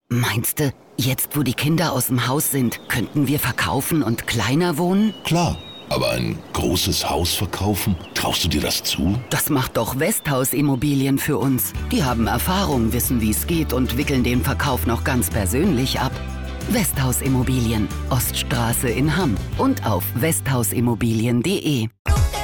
Meinst du, jetzt wo die Kinder aus dem Haus sind, könnten wir verkaufen und kleiner wohnen? Klar, aber ein großes Haus verkaufen? Traust du dir das zu? Das macht doch Westhaus Immobilien für uns. Die haben Erfahrung, wissen, wie es geht und wickeln den Verkauf noch ganz persönlich ab. Westhaus Immobilien, Oststraße in Hamm und auf westhausimmobilien.de.